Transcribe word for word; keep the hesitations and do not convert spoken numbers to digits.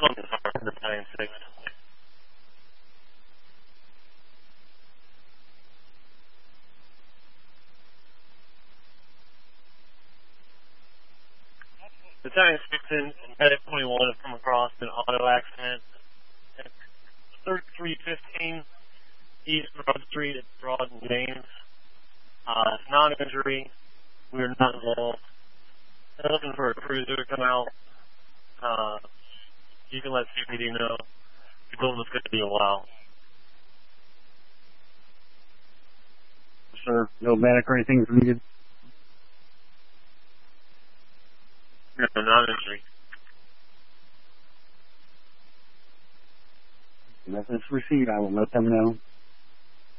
Columbia Fire, Battalion six. Battalion six in Medic twenty-one have come across an auto accident at thirty-three fifteen East Broad Street at Broad and James. Uh, non-injury. We are not involved. They're looking for a cruiser to come out. Uh, you can let C P D know. The building is going to be a while. Sure. No medic or anything is needed? No, non-injury. Message received. I will let them know.